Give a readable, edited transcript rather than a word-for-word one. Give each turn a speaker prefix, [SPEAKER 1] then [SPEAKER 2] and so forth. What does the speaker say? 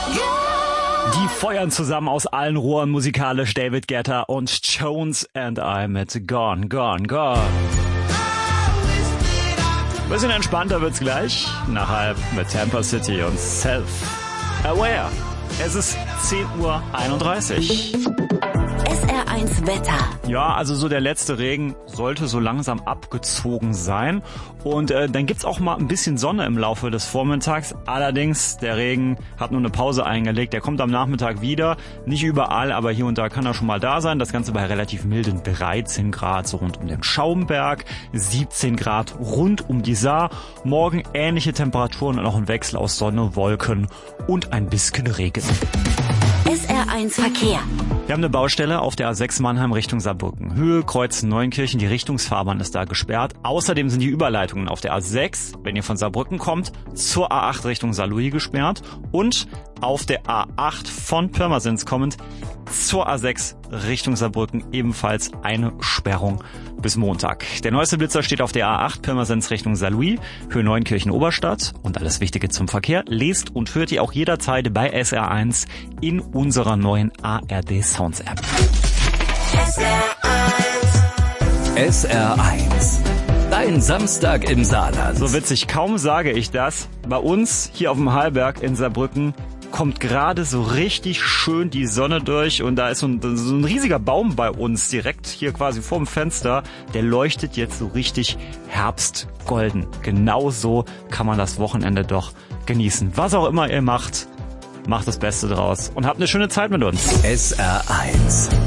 [SPEAKER 1] Die feuern zusammen aus allen Rohren musikalisch David Guetta und Jones and I mit Gone, Gone, Gone. Bisschen entspannter wird's gleich. Nach halb mit Tampa City und Self-Aware. Es ist 10:31 Uhr.
[SPEAKER 2] SR1 Wetter.
[SPEAKER 1] Ja, also so der letzte Regen sollte so langsam abgezogen sein. Und dann gibt's auch mal ein bisschen Sonne im Laufe des Vormittags. Allerdings, der Regen hat nur eine Pause eingelegt. Der kommt am Nachmittag wieder. Nicht überall, aber hier und da kann er schon mal da sein. Das Ganze bei relativ milden 13 Grad so rund um den Schaumberg, 17 Grad rund um die Saar. Morgen ähnliche Temperaturen und auch ein Wechsel aus Sonne, Wolken und ein bisschen Regen.
[SPEAKER 2] SR1 Verkehr.
[SPEAKER 1] Wir haben eine Baustelle auf der A6 Mannheim Richtung Saarbrücken. Höhe Kreuz Neunkirchen, die Richtungsfahrbahn ist da gesperrt. Außerdem sind die Überleitungen auf der A6, wenn ihr von Saarbrücken kommt, zur A8 Richtung Saarlouis gesperrt und auf der A8 von Pirmasens kommend zur A6 Richtung Saarbrücken ebenfalls eine Sperrung bis Montag. Der neueste Blitzer steht auf der A8 Pirmasens Richtung Saarlouis, Höhe Neunkirchen Oberstadt und alles Wichtige zum Verkehr lest und hört ihr auch jederzeit bei SR1 in unserer neuen ARD Sounds App.
[SPEAKER 3] SR1. Dein Samstag im Saarland.
[SPEAKER 1] So witzig, kaum sage ich das. Bei uns hier auf dem Hallberg in Saarbrücken kommt gerade so richtig schön die Sonne durch und da ist so ein riesiger Baum bei uns direkt hier quasi vorm Fenster. Der leuchtet jetzt so richtig herbstgolden. Genau so kann man das Wochenende doch genießen. Was auch immer ihr macht, macht das Beste draus und habt eine schöne Zeit mit uns.
[SPEAKER 3] SR1.